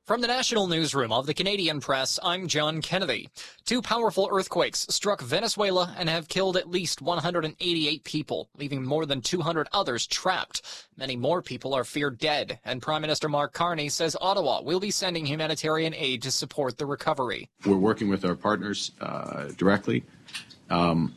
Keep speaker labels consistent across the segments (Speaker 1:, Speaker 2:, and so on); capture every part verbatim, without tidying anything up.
Speaker 1: From the National Newsroom of the Canadian Press, I'm John Kennedy. Two powerful earthquakes struck Venezuela and have killed at least one hundred eighty-eight people, leaving more than two hundred others trapped. Many more people are feared dead, and Prime Minister Mark Carney says Ottawa will be sending humanitarian aid to support the recovery.
Speaker 2: We're working with our partners uh, directly, um,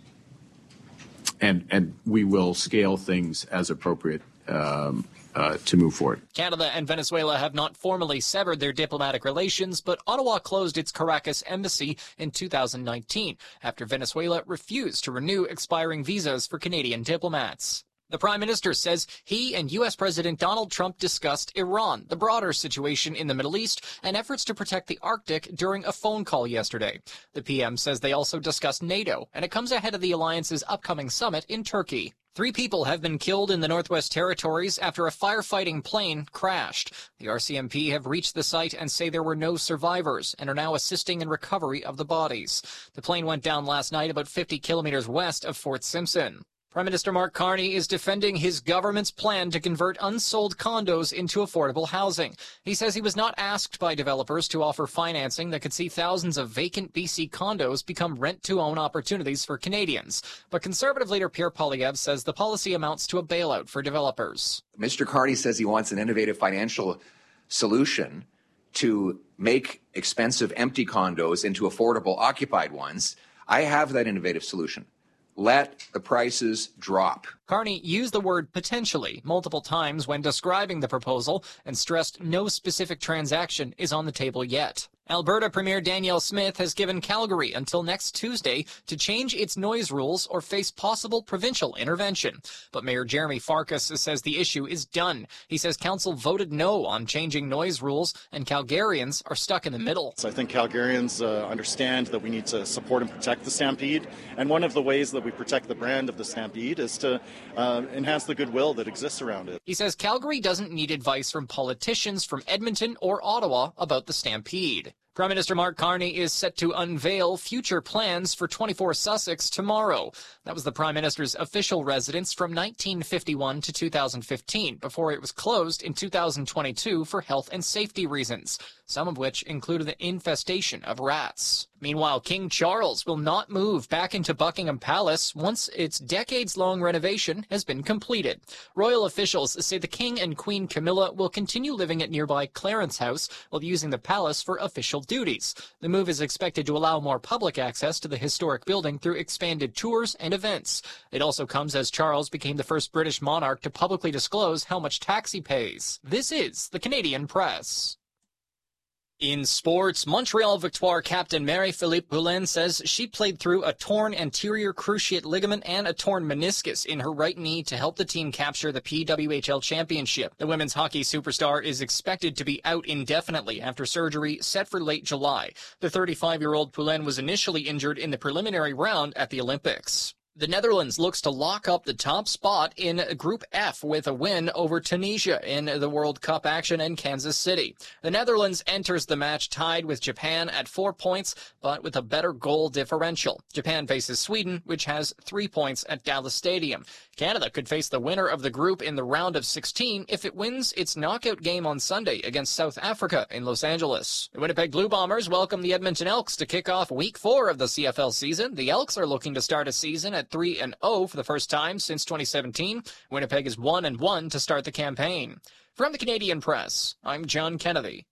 Speaker 2: and, and we will scale things as appropriate. Um, Uh, to move forward.
Speaker 1: Canada and Venezuela have not formally severed their diplomatic relations, but Ottawa closed its Caracas embassy in two thousand nineteen after Venezuela refused to renew expiring visas for Canadian diplomats. The Prime Minister says he and U S President Donald Trump discussed Iran, the broader situation in the Middle East, and efforts to protect the Arctic during a phone call yesterday. The P M says they also discussed NATO, and it comes ahead of the alliance's upcoming summit in Turkey. Three people have been killed in the Northwest Territories after a firefighting plane crashed. The R C M P have reached the site and say there were no survivors and are now assisting in recovery of the bodies. The plane went down last night about fifty kilometers west of Fort Simpson. Prime Minister Mark Carney is defending his government's plan to convert unsold condos into affordable housing. He says he was not asked by developers to offer financing that could see thousands of vacant B C condos become rent-to-own opportunities for Canadians. But Conservative leader Pierre Poilievre says the policy amounts to a bailout for developers.
Speaker 3: Mister Carney says he wants an innovative financial solution to make expensive empty condos into affordable occupied ones. I have that innovative solution. Let the prices drop.
Speaker 1: Carney used the word potentially multiple times when describing the proposal and stressed no specific transaction is on the table yet. Alberta Premier Danielle Smith has given Calgary until next Tuesday to change its noise rules or face possible provincial intervention. But Mayor Jeremy Farkas says the issue is done. He says council voted no on changing noise rules, and Calgarians are stuck in the middle.
Speaker 4: So I think Calgarians uh, understand that we need to support and protect the Stampede, and one of the ways that we protect the brand of the Stampede is to uh, enhance the goodwill that exists around it.
Speaker 1: He says Calgary doesn't need advice from politicians from Edmonton or Ottawa about the Stampede. Prime Minister Mark Carney is set to unveil future plans for twenty-four Sussex tomorrow. That was the Prime Minister's official residence from nineteen fifty-one to two thousand fifteen, before it was closed in two thousand twenty-two for health and safety reasons, some of which included the infestation of rats. Meanwhile, King Charles will not move back into Buckingham Palace once its decades-long renovation has been completed. Royal officials say the King and Queen Camilla will continue living at nearby Clarence House while using the palace for official duties. The move is expected to allow more public access to the historic building through expanded tours and events. It also comes as Charles became the first British monarch to publicly disclose how much tax he pays. This is the Canadian Press. In sports, Montreal Victoire captain Marie-Philippe Poulin says she played through a torn anterior cruciate ligament and a torn meniscus in her right knee to help the team capture the P W H L championship. The women's hockey superstar is expected to be out indefinitely after surgery set for late July. The thirty-five-year-old Poulin was initially injured in the preliminary round at the Olympics. The Netherlands looks to lock up the top spot in Group F with a win over Tunisia in the World Cup action in Kansas City. The Netherlands enters the match tied with Japan at four points, but with a better goal differential. Japan faces Sweden, which has three points at Dallas Stadium. Canada could face the winner of the group in the round of sixteen if it wins its knockout game on Sunday against South Africa in Los Angeles. The Winnipeg Blue Bombers welcome the Edmonton Elks to kick off week four of the C F L season. The Elks are looking to start a season at three and oh for the first time since twenty seventeen. Winnipeg is one and one to start the campaign. From the Canadian Press, I'm John Kennedy.